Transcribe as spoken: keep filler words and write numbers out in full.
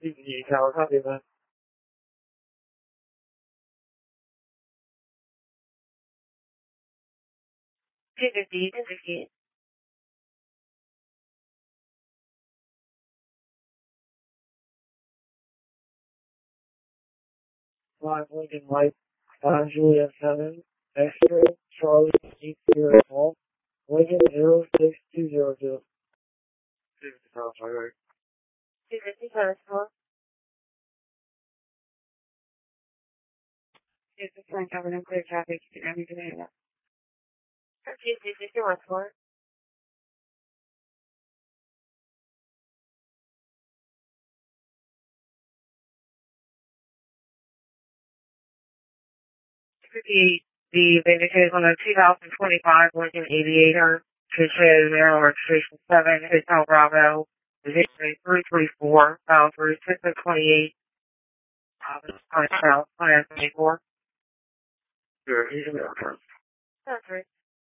D C Tower, copy that. two fifty, ten sixty. five Lincoln Light, uh, Juliet seven, X-ray, Charlie eight zero twelve, Lincoln zero six two zero two. two fifty Tower, sorry. two fifty, Tower four. two fifty, line covered and clear traffic. You can every today. two fifty, one four. The the vindicated on the two thousand twenty-five Lincoln Aviator, Kitchen, Maryland registration seven, Hotel Bravo, position three three four, bound through six of twenty-eight, uh, on south, on twenty-four. Sure, he's in the return. That's right.